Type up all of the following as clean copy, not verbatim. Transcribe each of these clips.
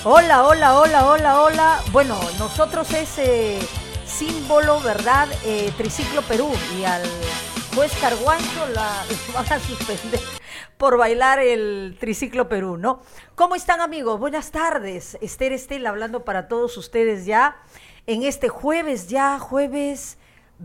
Hola, hola, hola, hola, hola. Bueno, nosotros es símbolo, ¿verdad? Triciclo Perú. Y al juez Carguancho la van a suspender por bailar el Triciclo Perú, ¿no? ¿Cómo están, amigos? Buenas tardes. Esther Estela hablando para todos ustedes ya en este jueves, jueves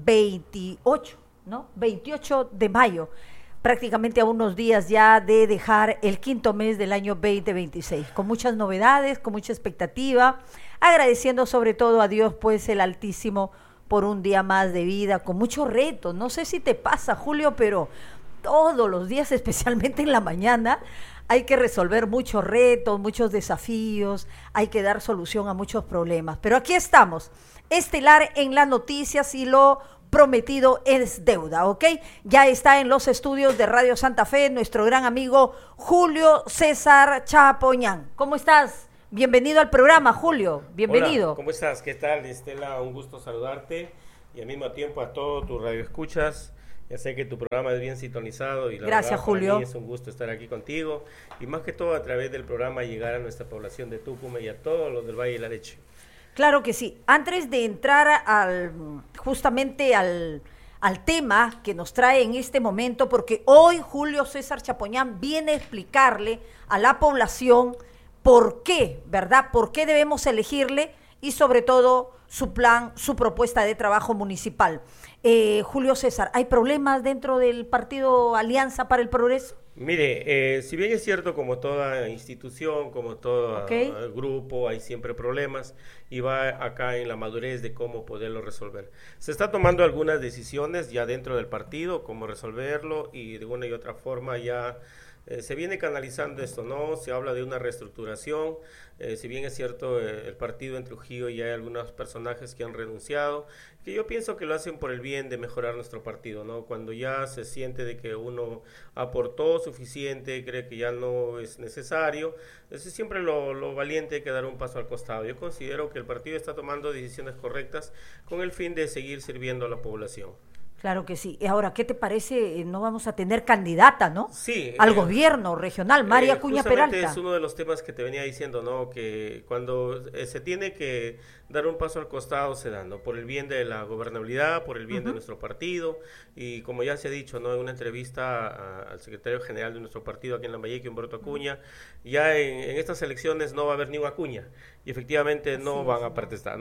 28, ¿no? 28 de mayo. Prácticamente a unos días ya de dejar el quinto mes del año 2026, con muchas novedades, con mucha expectativa, agradeciendo sobre todo a Dios, pues el Altísimo, por un día más de vida, con muchos retos. No sé si te pasa, Julio, pero todos los días, especialmente en la mañana, hay que resolver muchos retos, muchos desafíos, hay que dar solución a muchos problemas. Pero aquí estamos, estelar en las noticias, y lo prometido es deuda, ¿ok? Ya está en los estudios de Radio Santa Fe nuestro gran amigo Julio César Chapoñán. ¿Cómo estás? Bienvenido al programa, Julio. Bienvenido. Hola, ¿cómo estás? ¿Qué tal, Estela? Un gusto saludarte y al mismo tiempo a todos tus radioescuchas. Ya sé que tu programa es bien sintonizado y la Gracias, verdad, Julio. para mí es un gusto estar aquí contigo y más que todo a través del programa llegar a nuestra población de Tucumán y a todos los del Valle de la Leche. Claro que sí. Antes de entrar justamente al tema que nos trae en este momento, porque hoy Julio César Chapoñán viene a explicarle a la población por qué, ¿verdad? ¿Por qué debemos elegirle? Y sobre todo su plan, su propuesta de trabajo municipal. Julio César, ¿hay problemas dentro del partido Alianza para el Progreso? Mire, si bien es cierto, como toda institución, como todo grupo, hay siempre problemas y va acá en la madurez de cómo poderlo resolver. Se está tomando algunas decisiones ya dentro del partido, cómo resolverlo y de una y otra forma ya se viene canalizando esto, ¿no? Se habla de una reestructuración, si bien es cierto, el partido en Trujillo ya hay algunos personajes que han renunciado, que yo pienso que lo hacen por el bien de mejorar nuestro partido, ¿no? Cuando ya se siente de que uno aportó suficiente, cree que ya no es necesario, es siempre lo valiente hay que dar un paso al costado. Yo considero que el partido está tomando decisiones correctas con el fin de seguir sirviendo a la población. Claro que sí. Y ahora, ¿qué te parece? No vamos a tener candidata, ¿no? Sí. Al gobierno regional, María Acuña Justamente Peralta. es uno de los temas que te venía diciendo, ¿no? Que cuando se tiene que dar un paso al costado se da, ¿no? Por el bien de la gobernabilidad, por el bien de nuestro partido, y como ya se ha dicho, ¿no? En una entrevista al secretario general de nuestro partido aquí en Lambayeque, Humberto Acuña, ya en estas elecciones no va a haber ni una Acuña, y efectivamente no van a protestar,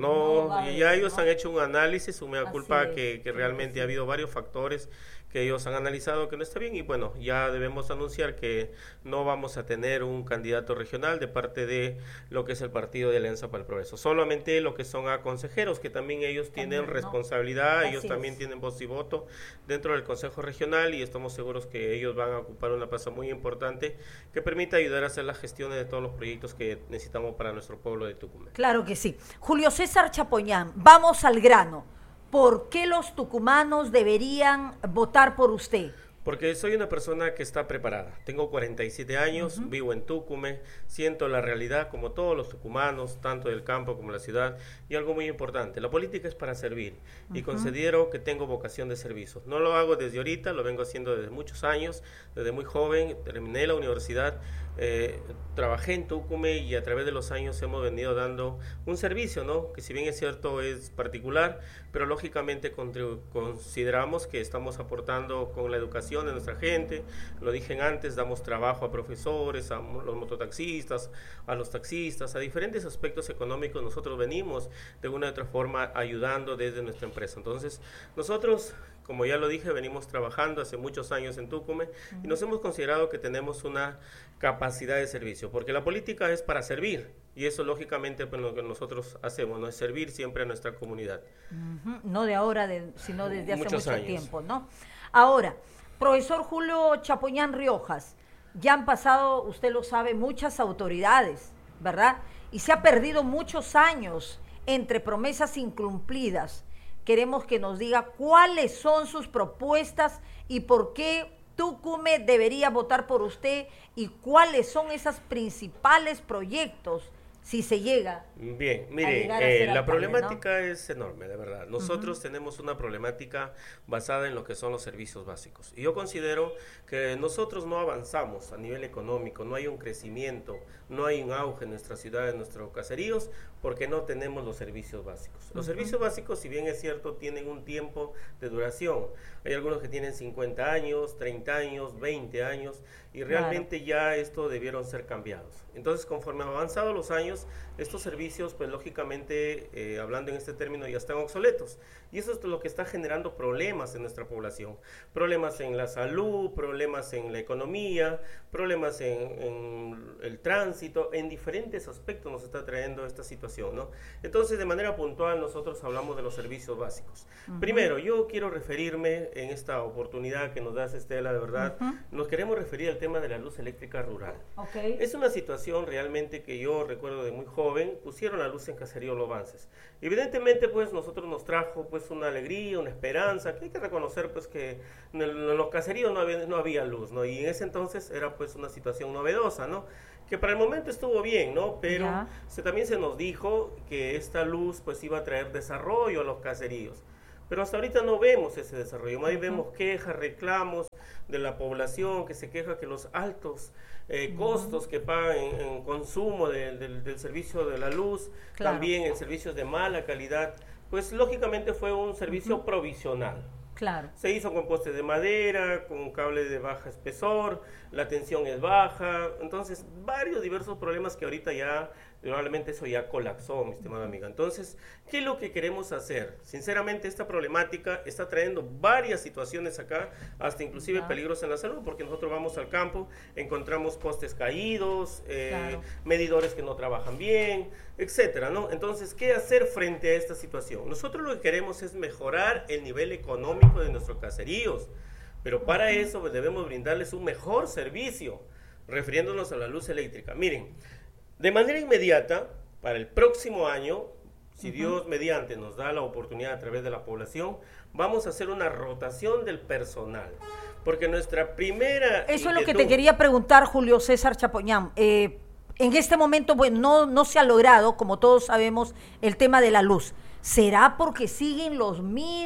ya ellos han hecho un análisis, un mea culpa que realmente ha habido varios factores que ellos han analizado que no está bien y bueno, ya debemos anunciar que no vamos a tener un candidato regional de parte de lo que es el Partido de Alianza para el Progreso, solamente lo que son a consejeros, que también ellos tienen responsabilidad, ellos también tienen voz y voto dentro del Consejo Regional y estamos seguros que ellos van a ocupar una plaza muy importante que permita ayudar a hacer las gestiones de todos los proyectos que necesitamos para nuestro pueblo de Tucumán. Claro que sí. Julio César Chapoñán, vamos al grano. ¿Por qué los tucumanos deberían votar por usted? Porque soy una persona que está preparada. Tengo 47 años, vivo en Tucumán, siento la realidad como todos los tucumanos, tanto del campo como de la ciudad, y algo muy importante, la política es para servir, y considero que tengo vocación de servicio. No lo hago desde ahorita, lo vengo haciendo desde muchos años, desde muy joven, terminé la universidad, trabajé en Tucumán y a través de los años hemos venido dando un servicio, ¿no? Que si bien es cierto es particular, pero lógicamente consideramos que estamos aportando con la educación de nuestra gente, lo dije antes, damos trabajo a profesores, a los mototaxistas, a los taxistas, a diferentes aspectos económicos, nosotros venimos de una u otra forma ayudando desde nuestra empresa. Entonces, nosotros, como ya lo dije, venimos trabajando hace muchos años en Tucumán y nos hemos considerado que tenemos una capacidad de servicio, porque la política es para servir y eso lógicamente pues, lo que nosotros hacemos, ¿no? Es servir siempre a nuestra comunidad. No de ahora, sino desde hace Muchos mucho años. tiempo, ¿no? Ahora, profesor Julio Chapoñán Riojas, ya han pasado, usted lo sabe, muchas autoridades, ¿verdad? Y se ha perdido muchos años entre promesas incumplidas. Queremos que nos diga cuáles son sus propuestas y por qué Tucumán debería votar por usted y cuáles son esos principales proyectos si se llega. Bien, a mire, llegar a ser la alcalde, problemática es enorme, de verdad. Nosotros tenemos una problemática basada en lo que son los servicios básicos. Y yo considero que nosotros no avanzamos a nivel económico, no hay un crecimiento, no hay un auge en nuestra ciudad, en nuestros caseríos, porque no tenemos los servicios básicos. Los servicios básicos, si bien es cierto, tienen un tiempo de duración. Hay algunos que tienen 50 años, 30 años, 20 años, y realmente ya esto debieron ser cambiados. Entonces, conforme han avanzado los años, estos servicios, pues lógicamente, hablando en este término, ya están obsoletos. Y eso es lo que está generando problemas en nuestra población. Problemas en la salud, problemas en la economía, problemas en el tránsito, en diferentes aspectos nos está trayendo esta situación, ¿no? Entonces, de manera puntual, nosotros hablamos de los servicios básicos. Primero, yo quiero referirme en esta oportunidad que nos das, Estela, de verdad, nos queremos referir al tema de la luz eléctrica rural. Es una situación realmente que yo recuerdo de muy joven, pusieron la luz en Caserío Lobances. Evidentemente, pues, nosotros nos trajo, pues, una alegría, una esperanza, que hay que reconocer, pues, que en los caseríos no había luz, ¿no? Y en ese entonces era, pues, una situación novedosa, ¿no? Que para el momento estuvo bien, ¿no? Pero también se nos dijo que esta luz, pues, iba a traer desarrollo a los caseríos. Pero hasta ahorita no vemos ese desarrollo, más bien vemos quejas, reclamos de la población que se queja que los altos costos que pagan en consumo del servicio de la luz, también en servicios de mala calidad, pues lógicamente fue un servicio provisional. Claro. Se hizo con postes de madera, con cable de baja espesor, la tensión es baja, entonces varios diversos problemas que ahorita ya, probablemente eso ya colapsó, mi estimada amiga. Entonces, ¿qué es lo que queremos hacer? Sinceramente, esta problemática está trayendo varias situaciones acá, hasta inclusive peligros en la salud, porque nosotros vamos al campo, encontramos postes caídos, medidores que no trabajan bien, etcétera, ¿no? Entonces, ¿qué hacer frente a esta situación? Nosotros lo que queremos es mejorar el nivel económico de nuestros caseríos, pero para eso pues, debemos brindarles un mejor servicio, refiriéndonos a la luz eléctrica. Miren, de manera inmediata, para el próximo año, si Dios mediante nos da la oportunidad a través de la población, vamos a hacer una rotación del personal, porque nuestra primera... Eso es lo que te quería preguntar, Julio César Chapoñán. En este momento, bueno, no se ha logrado, como todos sabemos, el tema de la luz. ¿Será porque siguen los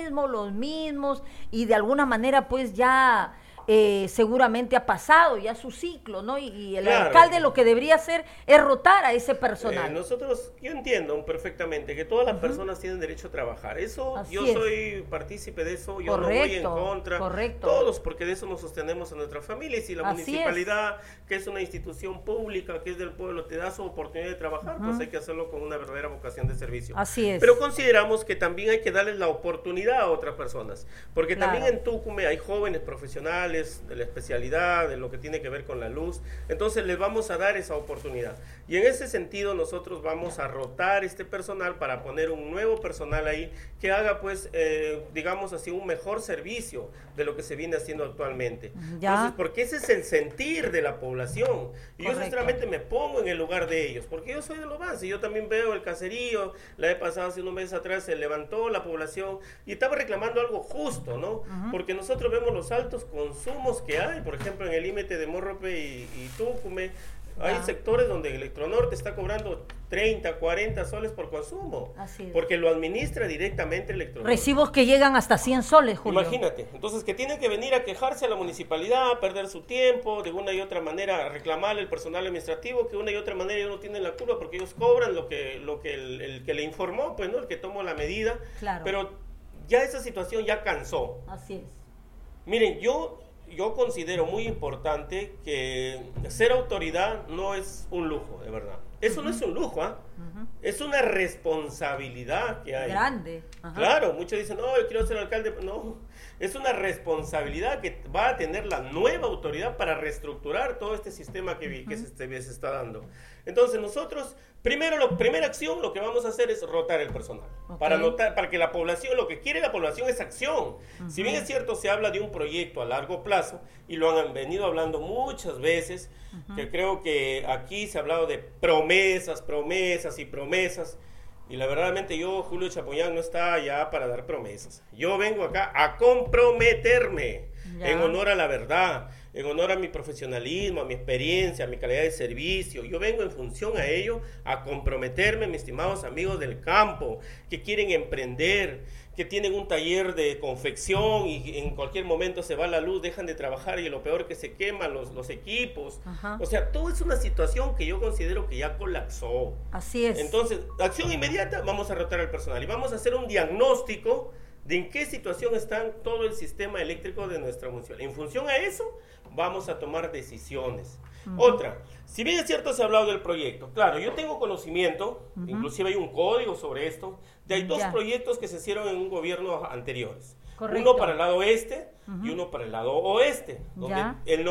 mismos y de alguna manera pues ya seguramente ha pasado ya su ciclo, ¿no? Y el alcalde lo que debería hacer es rotar a ese personal. Yo entiendo perfectamente que todas las personas tienen derecho a trabajar. Eso, soy partícipe de eso, yo no voy en contra. Todos, porque de eso nos sostenemos a nuestras familias y la municipalidad, que es una institución pública, que es del pueblo, te da su oportunidad de trabajar, pues hay que hacerlo con una verdadera vocación de servicio. Así es. Pero consideramos que también hay que darles la oportunidad a otras personas, porque también en Tucumán hay jóvenes profesionales de la especialidad, de lo que tiene que ver con la luz, entonces les vamos a dar esa oportunidad. Y en ese sentido nosotros vamos a rotar este personal para poner un nuevo personal ahí que haga pues, digamos así, un mejor servicio de lo que se viene haciendo actualmente. Entonces, porque ese es el sentir de la población. Y yo sinceramente me pongo en el lugar de ellos, porque yo soy de Lobances y yo también veo el caserío. La vez pasada, hace unos meses atrás, se levantó la población y estaba reclamando algo justo, ¿no? Porque nosotros vemos los altos consumos que hay, por ejemplo, en el límite de Morrope y Tucumán. Hay sectores donde Electronorte está cobrando 30, 40 soles por consumo. Así es. Porque lo administra directamente Electronorte. Recibos que llegan hasta 100 soles, Julio. Imagínate. Entonces, que tienen que venir a quejarse a la municipalidad, perder su tiempo, de una y otra manera reclamarle al personal administrativo, que de una y otra manera ellos no tienen la culpa porque ellos cobran lo que el que le informó, pues, ¿no? El que tomó la medida. Claro. Pero ya esa situación ya cansó. Así es. Miren, yo considero muy importante que ser autoridad no es un lujo, de verdad. Eso no es un lujo, es una responsabilidad que hay. Grande. Claro, muchos dicen, no, yo quiero ser alcalde. No, es una responsabilidad que va a tener la nueva autoridad para reestructurar todo este sistema que se está dando. Entonces nosotros, primera acción, lo que vamos a hacer es rotar el personal. Para que la población, lo que quiere la población es acción. Si bien es cierto, se habla de un proyecto a largo plazo, y lo han venido hablando muchas veces, que creo que aquí se ha hablado de promesas, y la verdaderamente Julio Chapoñán, no está allá para dar promesas. Yo vengo acá a comprometerme. Ya. en honor a la verdad, en honor a mi profesionalismo, a mi experiencia, a mi calidad de servicio. Yo vengo en función a ello, a comprometerme, mis estimados amigos del campo, que quieren emprender, que tienen un taller de confección y en cualquier momento se va la luz, dejan de trabajar y lo peor que se queman los equipos. Ajá. O sea, todo es una situación que yo considero que ya colapsó. Así es. Entonces, acción inmediata, vamos a rotar al personal y vamos a hacer un diagnóstico de en qué situación está todo el sistema eléctrico de nuestra municipalidad. En función a eso, vamos a tomar decisiones. Otra, si bien es cierto se ha hablado del proyecto, claro, yo tengo conocimiento, inclusive hay un código sobre esto, de hay dos proyectos que se hicieron en un gobierno anteriores. Correcto. Uno para el lado este y uno para el lado oeste, donde Ya. el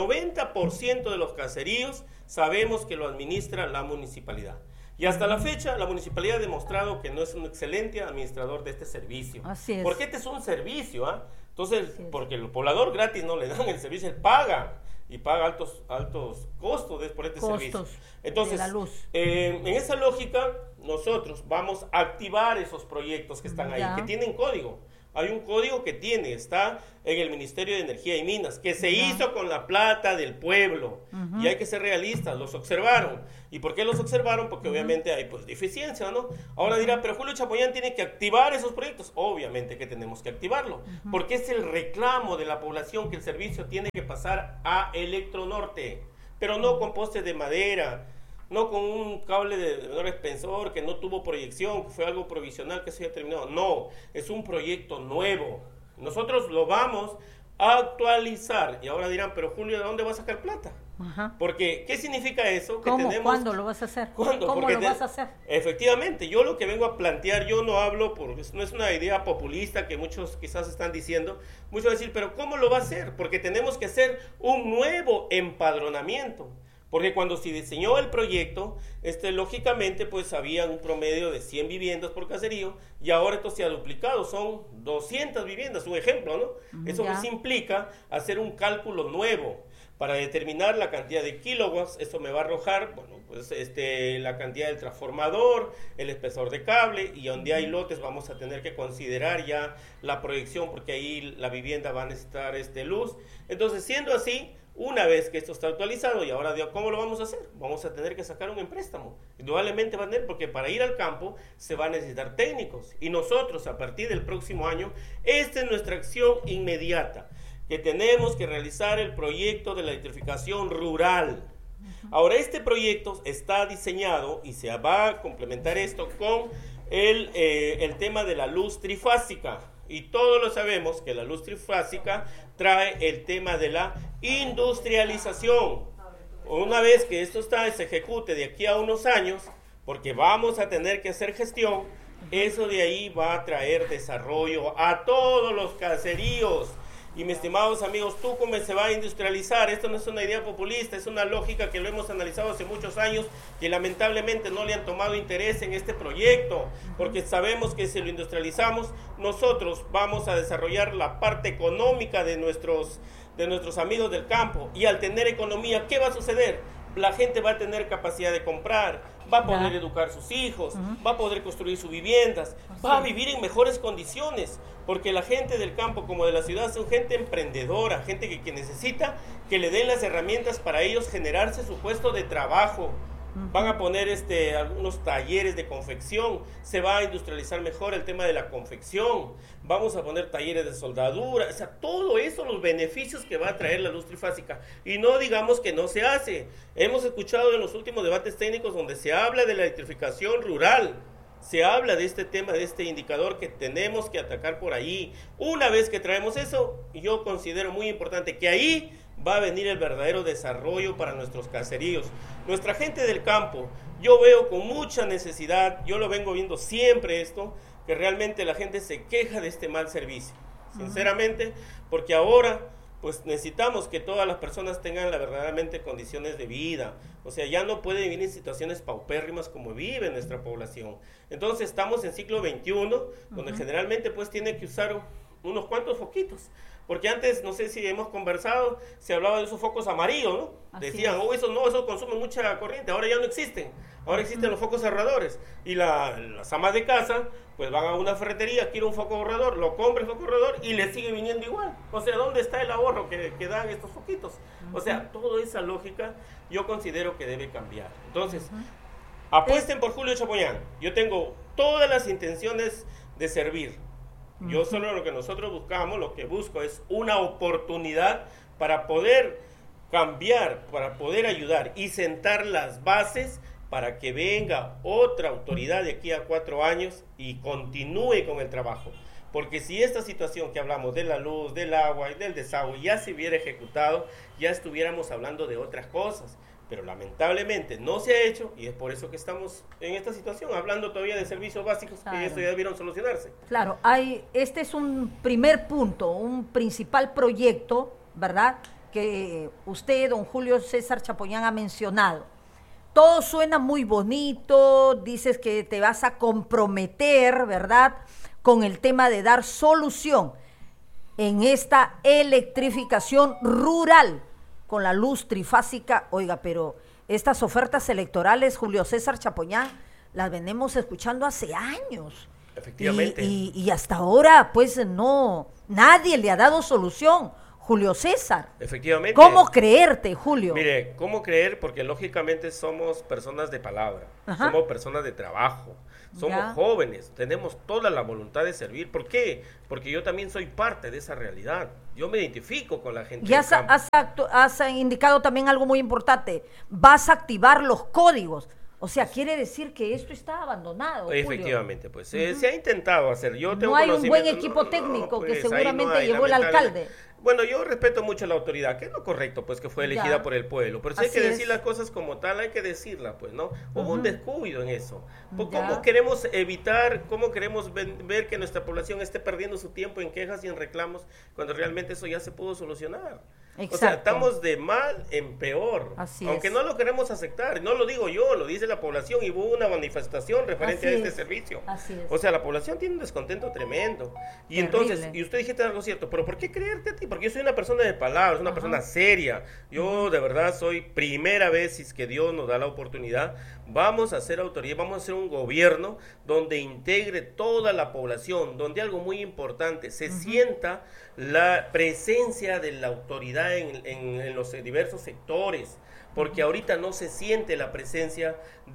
90% de los caseríos sabemos que lo administra la municipalidad. Y hasta la fecha, la municipalidad ha demostrado que no es un excelente administrador de este servicio. Así es. Porque este es un servicio, ¿ah? Entonces, Así es. porque el poblador gratis no le dan el servicio, él paga. Y paga altos costos por este servicio. Costos Entonces, de la luz. En esa lógica, nosotros vamos a activar esos proyectos que están ahí, Ya. que tienen código. Hay un código que está en el Ministerio de Energía y Minas, que se Ya. hizo con la plata del pueblo. Y hay que ser realistas, los observaron. ¿Y por qué los observaron? Porque obviamente hay pues deficiencia, ¿no? Ahora dirá, pero Julio Chapoyán tiene que activar esos proyectos. Obviamente que tenemos que activarlo, porque es el reclamo de la población que el servicio tiene que pasar a Electronorte, pero no con postes de madera, no con un cable de menor espesor que no tuvo proyección, que fue algo provisional que se haya terminado. No, es un proyecto nuevo. Nosotros lo vamos a actualizar. Y ahora dirán, pero Julio, ¿de dónde va a sacar plata? Ajá. Porque, ¿qué significa eso? Que ¿Cómo? tenemos... ¿Cuándo lo vas a hacer? ¿Cuándo? ¿Cómo Porque lo vas a hacer? Efectivamente, yo lo que vengo a plantear, yo no hablo, no es una idea populista que muchos quizás están diciendo, muchos van a decir, pero ¿cómo lo va a hacer? Porque tenemos que hacer un nuevo empadronamiento. Porque cuando se diseñó el proyecto, lógicamente pues había un promedio de 100 viviendas por caserío y ahora esto se ha duplicado, son 200 viviendas, un ejemplo, ¿no? Eso Ya. pues implica hacer un cálculo nuevo para determinar la cantidad de kilowatts. Eso me va a arrojar, bueno, pues la cantidad del transformador, el espesor de cable, y donde hay lotes vamos a tener que considerar ya la proyección, porque ahí la vivienda va a necesitar luz. Entonces, siendo así, una vez que esto está actualizado, y ahora, ¿cómo lo vamos a hacer? Vamos a tener que sacar un empréstamo. Indudablemente va a tener, porque para ir al campo se va a necesitar técnicos. Y nosotros, a partir del próximo año, esta es nuestra acción inmediata, que tenemos que realizar el proyecto de la electrificación rural. Ahora, este proyecto está diseñado y se va a complementar esto con el tema de la luz trifásica. Y todos lo sabemos que la luz trifásica trae el tema de la industrialización. Una vez que esto se ejecute de aquí a unos años, porque vamos a tener que hacer gestión, eso de ahí va a traer desarrollo a todos los caseríos. Y mis estimados amigos, Tucumán se va a industrializar. Esto no es una idea populista, es una lógica que lo hemos analizado hace muchos años, que lamentablemente no le han tomado interés en este proyecto, porque sabemos que si lo industrializamos, nosotros vamos a desarrollar la parte económica de nuestros amigos del campo. Y al tener economía, ¿qué va a suceder? La gente va a tener capacidad de comprar, va a poder educar a sus hijos, va a poder construir sus viviendas, va a vivir en mejores condiciones, porque la gente del campo como de la ciudad son gente emprendedora, gente que necesita que le den las herramientas para ellos generarse su puesto de trabajo. Van a poner algunos talleres de confección, se va a industrializar mejor el tema de la confección, vamos a poner talleres de soldadura, o sea, todo eso, los beneficios que va a traer la luz trifásica. Y no digamos que no se hace. Hemos escuchado en los últimos debates técnicos donde se habla de la electrificación rural, se habla de este tema, de este indicador que tenemos que atacar por ahí. Una vez que traemos eso, yo considero muy importante que ahí va a venir el verdadero desarrollo para nuestros caseríos. Nuestra gente del campo, yo veo con mucha necesidad, yo lo vengo viendo siempre esto, que realmente la gente se queja de este mal servicio, sinceramente, porque ahora pues necesitamos que todas las personas tengan verdaderamente condiciones de vida. O sea, ya no pueden vivir en situaciones paupérrimas como vive nuestra población. Entonces estamos en siglo XXI, donde generalmente pues tiene que usar unos cuantos foquitos. Porque antes, no sé si hemos conversado, se hablaba de esos focos amarillos, ¿no? Así Decían, es. oh, eso consume mucha corriente, ahora ya no existen. Ahora existen los focos ahorradores. Y las amas de casa, pues van a una ferretería, quiere un foco ahorrador, lo compra el foco ahorrador y le sigue viniendo igual. O sea, ¿dónde está el ahorro que dan estos foquitos? O sea, toda esa lógica yo considero que debe cambiar. Entonces, apuesten por Julio Chapoyán. Yo tengo todas las intenciones de servir. Yo solo lo que nosotros buscamos, lo que busco es una oportunidad para poder cambiar, para poder ayudar y sentar las bases para que venga otra autoridad de aquí a 4 años y continúe con el trabajo. Porque si esta situación que hablamos de la luz, del agua y del desagüe ya se hubiera ejecutado, ya estuviéramos hablando de otras cosas. Pero lamentablemente no se ha hecho y es por eso que estamos en esta situación, hablando todavía de servicios básicos que eso ya debieron solucionarse. Claro, este es un primer punto, un principal proyecto, ¿verdad?, que usted, don Julio César Chapoyán, ha mencionado. Todo suena muy bonito, dices que te vas a comprometer, ¿verdad?, con el tema de dar solución en esta electrificación rural con la luz trifásica. Oiga, pero estas ofertas electorales, Julio César Chapoyán, las venimos escuchando hace años. Efectivamente. Y hasta ahora, pues, nadie le ha dado solución, Julio César. Efectivamente. ¿Cómo creerte, Julio? Mire, ¿cómo creer? Porque lógicamente somos personas de palabra, somos personas de trabajo, somos jóvenes, tenemos toda la voluntad de servir. ¿Por qué? Porque yo también soy parte de esa realidad. Yo me identifico con la gente. Y has indicado también algo muy importante. Vas a activar los códigos. O sea, quiere decir que esto está abandonado, Julio. Efectivamente, pues se ha intentado hacer. Yo tengo no hay un buen conocimiento, equipo técnico pues, que seguramente hay, llevó el alcalde. Bueno, yo respeto mucho la autoridad, que es lo correcto, pues, que fue elegida por el pueblo. Pero si hay que decir las cosas como tal, hay que decirlas, pues, ¿no? Hubo un descuido en eso. ¿Cómo queremos evitar, cómo queremos ver que nuestra población esté perdiendo su tiempo en quejas y en reclamos, cuando realmente eso ya se pudo solucionar? Exacto. O sea, estamos de mal en peor. Aunque no lo queremos aceptar, no lo digo yo, lo dice la población, y hubo una manifestación referente a este servicio. O sea, la población tiene un descontento tremendo. Y entonces, y usted dijiste algo cierto, pero ¿por qué creerte a ti? Porque yo soy una persona de palabras, una persona seria. Yo de verdad soy primera vez, si es que Dios nos da la oportunidad, vamos a hacer autoridad, vamos a hacer un gobierno donde integre toda la población, donde algo muy importante, se sienta la presencia de la autoridad en los diversos sectores, porque ahorita no se siente la presencia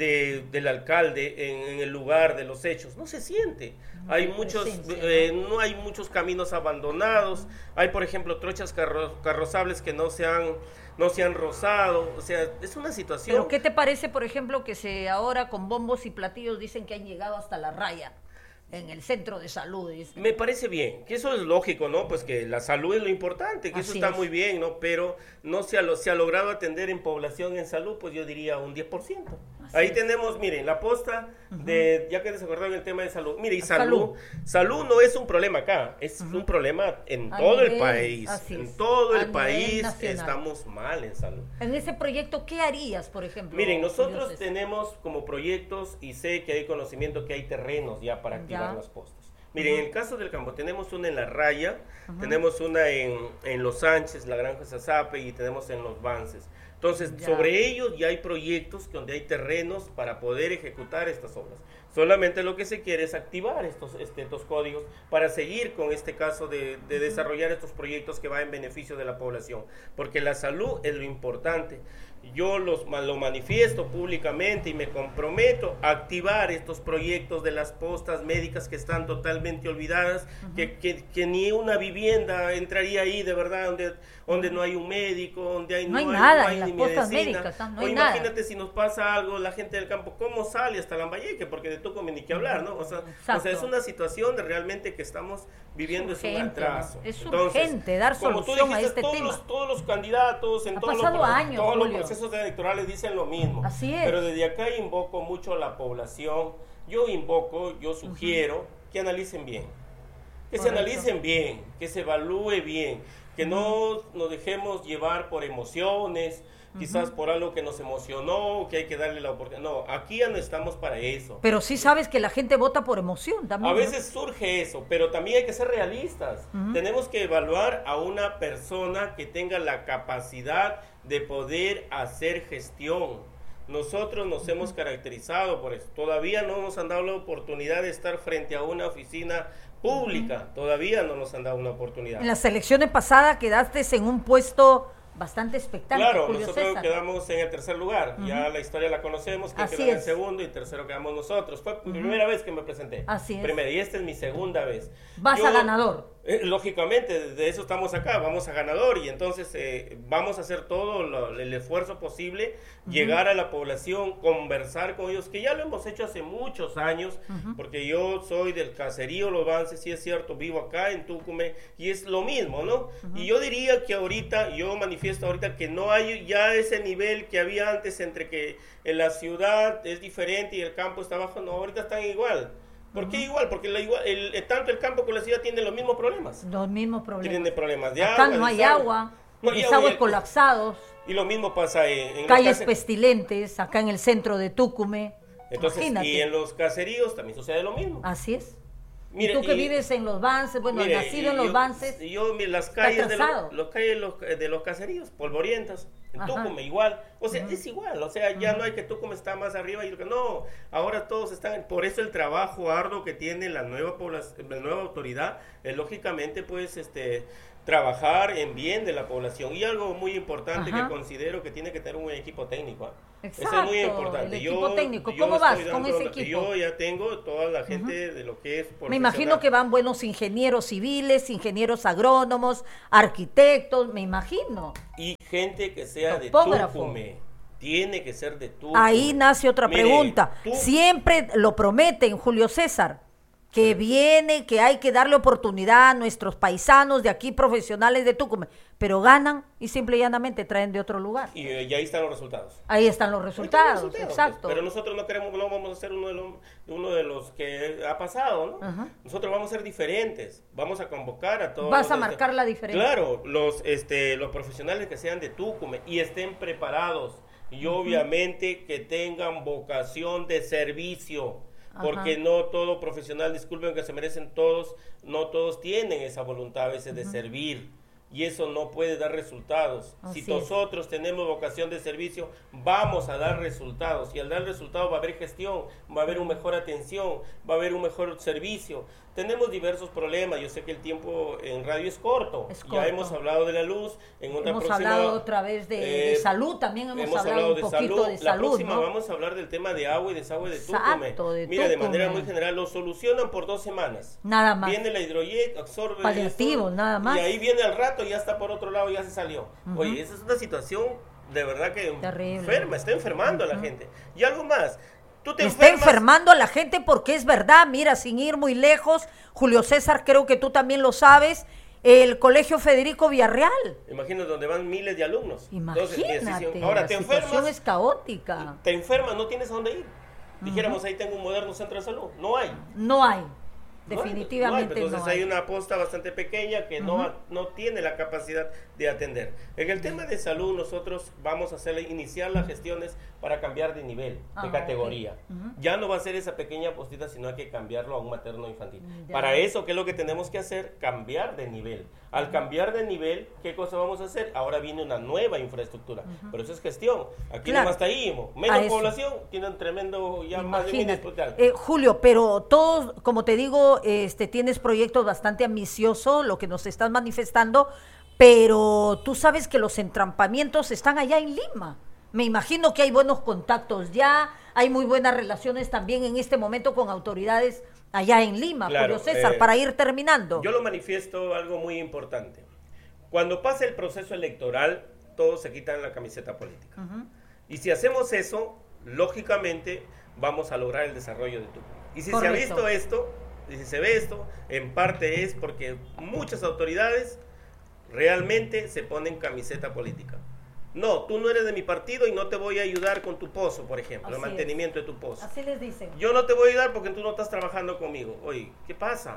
del alcalde en el lugar de los hechos, no se siente. Hay muchos, no hay muchos caminos abandonados, hay por ejemplo trochas carrozables que no se han rozado, o sea, es una situación. Pero ¿qué te parece, por ejemplo, que ahora con bombos y platillos dicen que han llegado hasta la raya en el centro de salud? Me parece bien, que eso es lógico, ¿no? Pues que la salud es lo importante, que eso está muy bien, ¿no? Pero no se ha logrado atender en población en salud, pues yo diría un 10%. Ahí tenemos, miren, la posta ya que se acordaron el tema de salud. Mire, y salud no es un problema acá, es un problema en todo el país. En todo el país estamos mal en salud. En ese proyecto, ¿qué harías, por ejemplo? Miren, nosotros tenemos como proyectos, y sé que hay conocimiento que hay terrenos ya para activar las postas. Miren, en el caso del campo, tenemos una en La Raya, tenemos una en Los Sánchez, la Granja Sazape, y tenemos en Los Vances. Entonces, sobre ellos ya hay proyectos donde hay terrenos para poder ejecutar estas obras. Solamente lo que se quiere es activar estos códigos para seguir con este caso de desarrollar estos proyectos que van en beneficio de la población. Porque la salud es lo importante. Yo lo manifiesto públicamente y me comprometo a activar estos proyectos de las postas médicas que están totalmente olvidadas, que ni una vivienda entraría ahí, de verdad, donde no hay un médico, donde no hay nada en las postas médicas, no hay nada. Imagínate si nos pasa algo, la gente del campo, ¿cómo sale hasta Lambayeque? Porque de Tucumán ni que hablar, ¿no? O sea, es una situación de realmente que realmente viendo es un atraso. Es urgente dar solución a este tema. Todos los candidatos en todos los procesos electorales dicen lo mismo. Así es. Pero desde acá invoco mucho a la población. Yo sugiero que analicen bien. Que se analicen bien, que se evalúe bien. que no nos dejemos llevar por emociones, quizás por algo que nos emocionó, que hay que darle la oportunidad. No, aquí ya no estamos para eso. Pero sí sabes que la gente vota por emoción también. A veces surge eso, pero también hay que ser realistas. Tenemos que evaluar a una persona que tenga la capacidad de poder hacer gestión. Nosotros nos hemos caracterizado por eso. Todavía no nos han dado la oportunidad de estar frente a una oficina pública. Todavía no nos han dado una oportunidad. En las elecciones pasadas quedaste en un puesto bastante expectante, claro, Julio nosotros César. Quedamos en el tercer lugar. Ya la historia la conocemos, que quedó en segundo y tercero quedamos nosotros. Fue la primera vez que me presenté. Así es. Primera, y esta es mi segunda vez. Vas a ganador. Lógicamente, de eso estamos acá, vamos a ganador, y entonces vamos a hacer todo el esfuerzo posible, llegar a la población, conversar con ellos, que ya lo hemos hecho hace muchos años, porque yo soy del caserío Los Vances, sí es cierto, vivo acá en Tucumán, y es lo mismo, ¿no? Y yo diría que ahorita, yo manifiesto ahorita que no hay ya ese nivel que había antes entre que en la ciudad es diferente y el campo está abajo, no, ahorita están igual. ¿Por qué igual? Porque tanto el campo como la ciudad tienen los mismos problemas. Los mismos problemas. Tienen problemas de acá agua. No hay agua, desagües colapsados. Y lo mismo pasa en calles pestilentes, acá en el centro de Tucumán. Entonces, imagínate. Y en los caseríos también sucede lo mismo. Así es. Mire, y tú que vives en Los Vances, bueno, nacido en Los Vances. Las calles de los caseríos, polvorientas, en Tucumán igual, o sea, es igual, o sea, ya no hay que Tucumán está más arriba y no, ahora todos están, por eso el trabajo arduo que tiene la nueva autoridad, lógicamente pues trabajar en bien de la población. Y algo muy importante que considero que tiene que tener un equipo técnico. Exacto, eso es muy importante. El equipo técnico. ¿Cómo vas con ese equipo? Yo ya tengo toda la gente de lo que es Me imagino que van buenos ingenieros civiles, ingenieros agrónomos, arquitectos, me imagino. Y gente que sea de Tucumán. Tiene que ser de Tucumán. Ahí nace otra pregunta. Siempre lo prometen, Julio César, que viene, que hay que darle oportunidad a nuestros paisanos de aquí, profesionales de Tucumán, pero ganan y simple y llanamente traen de otro lugar. Y ahí están los resultados. Ahí están los resultados, exacto. Pero nosotros no vamos a ser uno de los que ha pasado, ¿no? Nosotros vamos a ser diferentes, vamos a convocar a todos. Vas a marcar la diferencia. Claro, los profesionales que sean de Tucumán y estén preparados y obviamente que tengan vocación de servicio. Porque no todo profesional, disculpen que se merecen todos, no todos tienen esa voluntad a veces de servir. Y eso no puede dar resultados. Si nosotros tenemos vocación de servicio, vamos a dar resultados. Y al dar resultados va a haber gestión, va a haber una mejor atención, va a haber un mejor servicio. Tenemos diversos problemas. Yo sé que el tiempo en radio es corto. Ya hemos hablado de la luz. Hemos hablado otra vez de salud. También hemos hablado un poquito de salud. La próxima vamos a hablar del tema de agua y desagüe de Tucumán. Mira, de manera muy general, lo solucionan por 2 semanas. Nada más. Viene la hidrojet, absorbe paliativo, nada más. Y ahí viene al rato, ya está por otro lado, ya se salió. Oye, esa es una situación de verdad que enferma, está enfermando a la gente. Y algo más. Está enfermando a la gente porque es verdad, mira, sin ir muy lejos, Julio César, creo que tú también lo sabes, el Colegio Federico Villarreal. Imagínate donde van miles de alumnos. Imagínate, ahora la situación es caótica. Te enfermas, no tienes a dónde ir. Dijéramos, ahí tengo un moderno centro de salud. No hay. No hay. Definitivamente no hay. Entonces hay una posta bastante pequeña que no tiene la capacidad de atender. En el tema de salud nosotros vamos a iniciar las gestiones para cambiar de nivel, de categoría. Ya no va a ser esa pequeña postita, sino hay que cambiarlo a un materno infantil. Para eso, ¿qué es lo que tenemos que hacer? Cambiar de nivel. Al cambiar de nivel, ¿qué cosa vamos a hacer? Ahora viene una nueva infraestructura, pero eso es gestión. Aquí no está ahí, menos población, tienen tremendo, ya más de 1000 hospitales. Julio, pero todos, como te digo, tienes proyectos bastante ambiciosos, lo que nos estás manifestando, pero tú sabes que los entrampamientos están allá en Lima. Me imagino que hay buenos contactos ya, hay muy buenas relaciones también en este momento con autoridades allá en Lima, claro, Julio César, para ir terminando. Yo lo manifiesto algo muy importante. Cuando pasa el proceso electoral, todos se quitan la camiseta política. Y si hacemos eso, lógicamente vamos a lograr el desarrollo de Tucumán. Y si se ha visto esto, y si se ve esto, en parte es porque muchas autoridades realmente se ponen camiseta política. No, tú no eres de mi partido y no te voy a ayudar con tu pozo, por ejemplo, el mantenimiento de tu pozo. Así les dicen. Yo no te voy a ayudar porque tú no estás trabajando conmigo. Oye, ¿qué pasa?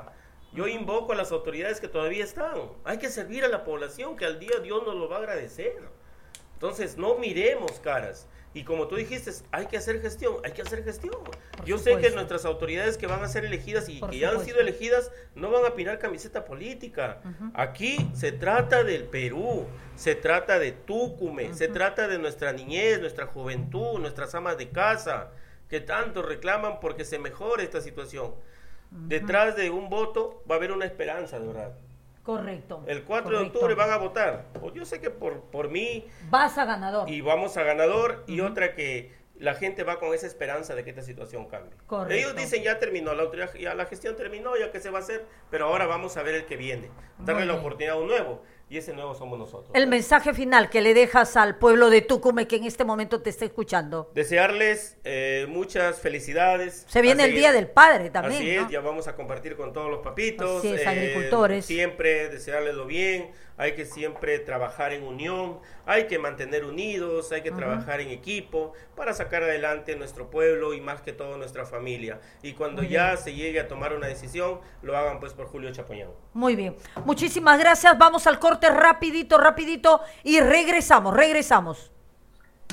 Yo invoco a las autoridades que todavía están. Hay que servir a la población, que al día Dios nos lo va a agradecer. Entonces, no miremos caras. Y como tú dijiste, hay que hacer gestión, hay que hacer gestión. Yo sé que nuestras autoridades que van a ser elegidas y que ya han sido elegidas no van a pinar camiseta política. Aquí se trata del Perú, se trata de Tucumán, se trata de nuestra niñez, nuestra juventud, nuestras amas de casa, que tanto reclaman porque se mejore esta situación. Detrás de un voto va a haber una esperanza, de verdad. Correcto. El 4 de octubre van a votar. Pues yo sé que por mí... Vas a ganador. Y vamos a ganador. Y otra que la gente va con esa esperanza de que esta situación cambie. Correcto. Ellos dicen ya terminó, la autoridad, ya la gestión terminó, ya que se va a hacer, pero ahora vamos a ver el que viene. Darle la oportunidad a un nuevo. Y ese nuevo somos nosotros. El mensaje final que le dejas al pueblo de Tucumán que en este momento te está escuchando. Desearles muchas felicidades. Se viene el Día del Padre también. Así es, ¿no? ya vamos a compartir con todos los papitos. Así es, agricultores. Siempre desearles lo bien. Hay que siempre trabajar en unión. Hay que mantener unidos. Hay que trabajar en equipo para sacar adelante nuestro pueblo y más que todo nuestra familia. Y cuando ya se llegue a tomar una decisión, lo hagan pues por Julio Chapoñán. Muy bien. Muchísimas gracias. Vamos al corte rapidito y regresamos.